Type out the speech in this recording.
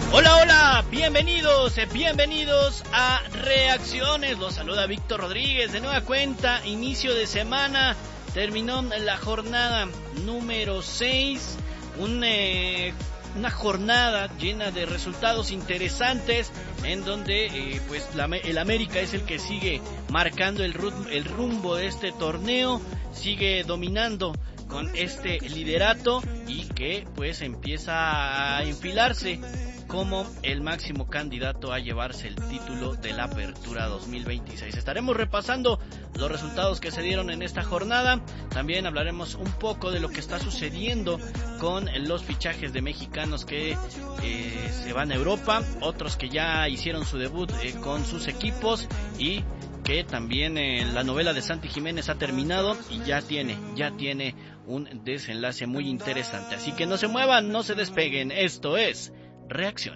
Hola, hola, bienvenidos a Reacciones. Los saluda Víctor Rodríguez. De nueva cuenta, inicio de semana, terminó la jornada número 6, una jornada llena de resultados interesantes, en donde el América es el que sigue marcando el rumbo de este torneo, sigue dominando con este liderato y que pues empieza a enfilarse como el máximo candidato a llevarse el título de la Apertura 2026. Estaremos repasando los resultados que se dieron en esta jornada. También hablaremos un poco de lo que está sucediendo con los fichajes de mexicanos que se van a Europa, otros que ya hicieron su debut con sus equipos, y que también la novela de Santi Jiménez ha terminado y ya tiene un desenlace muy interesante. Así que no se muevan, no se despeguen. Esto es Reacciones.